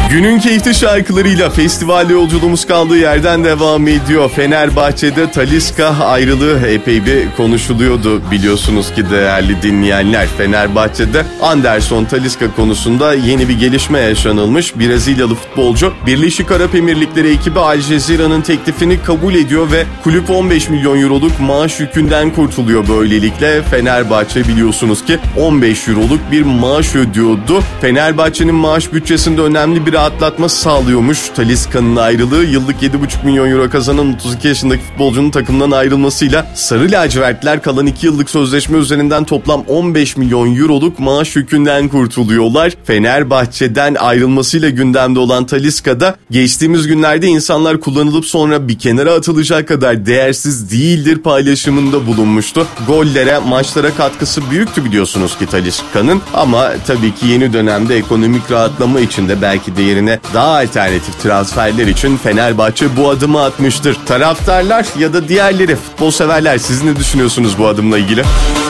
Günün keyifli şarkılarıyla festival yolculuğumuz kaldığı yerden devam ediyor. Fenerbahçe'de Talisca ayrılığı epey bir konuşuluyordu biliyorsunuz ki değerli dinleyenler. Fenerbahçe'de Anderson Talisca konusunda yeni bir gelişme yaşanılmış. Brezilyalı futbolcu Birleşik Arap Emirlikleri ekibi Al Jazeera'nın teklifini kabul ediyor ve kulüp 15 milyon euroluk maaş yükünden kurtuluyor böylelikle. Fenerbahçe biliyorsunuz ki 15 euroluk bir maaş ödüyordu. Fenerbahçe'nin maaş bütçesinde önemli bir rahatlatma sağlıyormuş Talisca'nın ayrılığı. Yıllık 7,5 milyon euro kazanan 32 yaşındaki futbolcunun takımdan ayrılmasıyla Sarı lacivertler kalan 2 yıllık sözleşme üzerinden toplam 15 milyon euroluk maaş yükünden kurtuluyorlar. Fenerbahçe'den ayrılmasıyla gündemde olan Talisca'da geçtiğimiz günlerde insanlar kullanılıp sonra bir kenara atılacak kadar değersiz değildir paylaşımında bulunmuştu. Gollere, maçlara katkısı büyüktü biliyorsunuz ki Talisca'nın, ama tabii ki yeni dönemde ekonomik rahatlama için de belki de yerine daha alternatif transferler için Fenerbahçe bu adımı atmıştır. Taraftarlar ya da diğerleri, futbol severler, siz ne düşünüyorsunuz bu adımla ilgili?